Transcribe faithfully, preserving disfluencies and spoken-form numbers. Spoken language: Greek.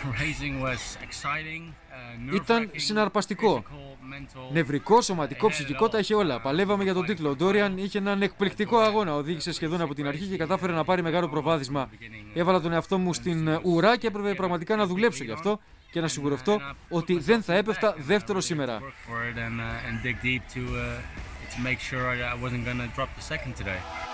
Ήταν συναρπαστικό. Νευρικό, σωματικό, ψυχικό, τα είχε όλα. Παλεύαμε για τον τίτλο. Ο Ντόριαν είχε έναν εκπληκτικό αγώνα. Οδήγησε σχεδόν από την αρχή και κατάφερε να πάρει μεγάλο προβάδισμα. Έβαλα τον εαυτό μου στην ουρά και έπρεπε πραγματικά να δουλέψω γι' αυτό και να σιγουρευτώ ότι δεν θα έπεφτα δεύτερο σήμερα. to make sure I wasn't going to drop the second today.